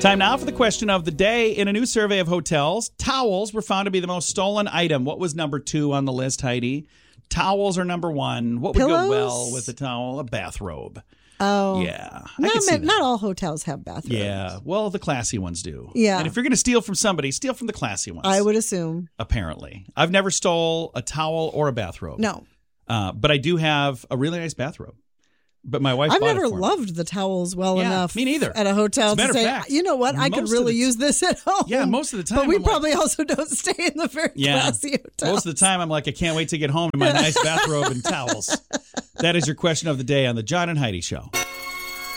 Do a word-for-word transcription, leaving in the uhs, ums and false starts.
Time now for the question of the day. In a new survey of hotels, towels were found to be the most stolen item. What was number two on the list, Heidi? Towels are number one. What would Pillows? go well with a towel? A bathrobe. Oh. Yeah. I Not, could see not that. all hotels have bathrooms. Yeah. Well, the classy ones do. Yeah. And if you're going to steal from somebody, steal from the classy ones. I would assume. Apparently. I've never stole a towel or a bathrobe. No. Uh, but I do have a really nice bathrobe. But my wife I've bought never it for me. loved the towels well Yeah, enough. me neither. At a hotel As a to matter of say, fact, you know what, I could most of really the- use this at home. Yeah, most of the time. But we I'm like- probably also don't stay in the very Yeah. classy hotels. Most of the time, I'm like, I can't wait to get home to my nice bathrobe and towels. That is your question of the day on the John and Heidi Show.